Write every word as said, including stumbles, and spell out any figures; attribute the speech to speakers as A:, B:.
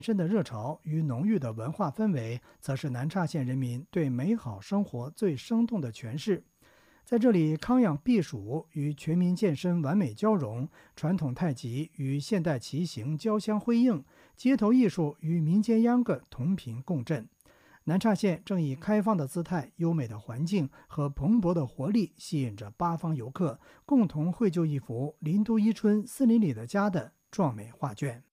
A: 深的热潮与浓郁的文化氛围，则是南岔县人民对美好生活最生动的诠释。在这里，康养避暑与全民健身完美交融，传统太极与现代骑行交相辉映，街头艺术与民间秧歌同频共振。南岔县正以开放的姿态、优美的环境和蓬勃的活力，吸引着八方游客，共同绘就一幅林都伊春森林里的家的壮美画卷。